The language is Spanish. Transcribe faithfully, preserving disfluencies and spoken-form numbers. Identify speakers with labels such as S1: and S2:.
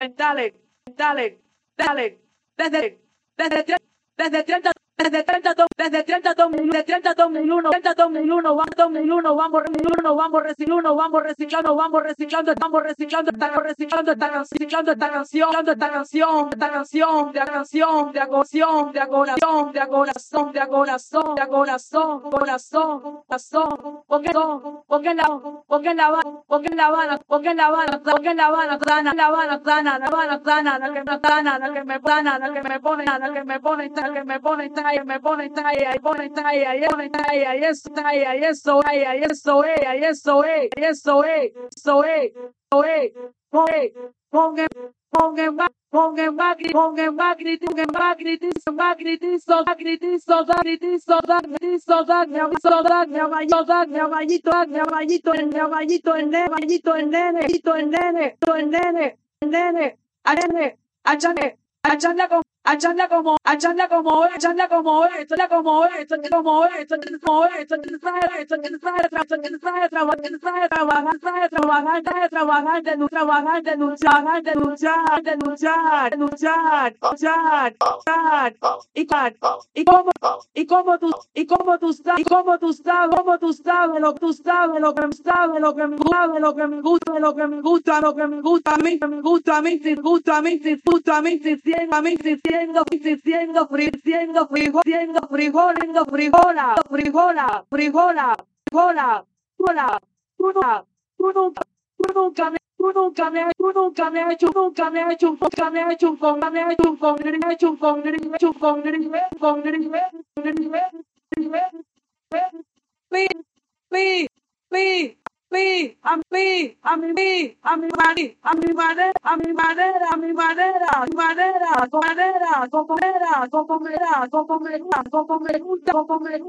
S1: dale, dale, dale, desde, desde, tre- desde treinta, desde treinta, do- desde treinta, dos mil, de treinta, dos mil uno, treinta, dos mil uno, vamos, dos mil uno, vamos, dos mil uno, vamos reciclando, vamos reciclando, vamos reciclando, vamos reciclando, estamos reciclando esta canción, reciclando esta canción, esta canción, esta canción, de canción, de acoración, de acoración, de acoración, de acoración, de acoración, corazón, corazón, porque no, porque la, porque la Habana, porque la Habana, porque la Habana, porque la Habana, sana, la Habana, sana, la Habana, sana, la que me sana, la que me sana, la que me pone, la que me pone, la que me pone, talla, me pone, talla, y pone, talla, y pone, talla, y eso, talla, y eso, talla, y eso, eh, y eso, eh, y eso, eh, eso, eh, eso, eh, ponge, ponge, ponge, ma- ponge, magri, ponge, magri, ponge, magri, tiso, magri, tiso, magri, tiso, magri, tiso, magri, tiso, magri, tiso, magri, caballito, magri, caballito, magri, caballito, el caballito, el nene, caballito, el nene, caballito, el nene, el nene, el nene, al nene, achane, achanda como, achanda como, achanda como, achanda como, esto es como, esto es como, esto es como, esto es trabajar, esto es trabajar, esto es trabajar, trabajar, trabajar, trabajar, trabajar, de trabajar, denunciar, denunciar, denunciar, denunciar, denunciar, denunciar, y cat, y cómo, y cómo tú, y cómo tú sabes, y cómo tú sabes, cómo tú sabes, lo que tú sabes, lo que me sabe, lo que me gusta, lo que me gusta, lo que me gusta, lo que me gusta a mí, que me gusta a mí, si gusta a mí, si gusta a mí, si siendo a mí, si siendo, si siendo, fri- siendo frijol, siendo frijol, siendo frijola, frijola, frijola, frijola, frijola, tú nunca, tú nunca, tú nunca me, tú nunca me, tú nunca me has hecho, nunca me has hecho, nunca me has hecho un con, me has hecho un con, me has hecho un con, me has hecho un con, me has hecho un con, me has hecho un con, me has hecho un con, me has hecho un pi, pi, pi, pi, a pi, a mi pi, a mi mari, a mi madera, a mi madera, a mi madera, a mi madera, con madera, con madera, con madera, con madera, con madera, con madera, con madera,